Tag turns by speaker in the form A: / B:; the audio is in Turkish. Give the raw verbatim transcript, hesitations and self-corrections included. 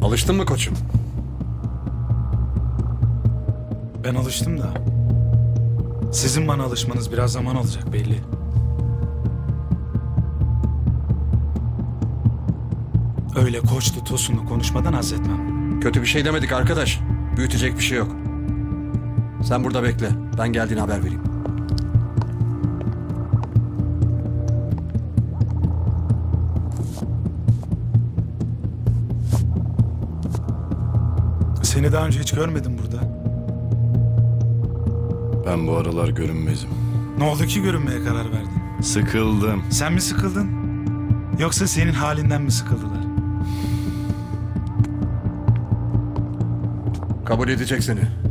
A: Alıştın mı koçum?
B: Ben alıştım da. Sizin bana alışmanız biraz zaman alacak belli. Öyle koçlu tosunlu konuşmadan haz etmem.
A: Kötü bir şey demedik arkadaş. Büyütecek bir şey yok. Sen burada bekle. Ben geldiğini haber vereyim.
B: Seni daha önce hiç görmedim burada.
C: Ben bu aralar görünmezim.
B: Ne oldu ki görünmeye karar verdin?
C: Sıkıldım.
B: Sen mi sıkıldın? Yoksa senin halinden mi sıkıldılar?
A: Kabul edecek seni.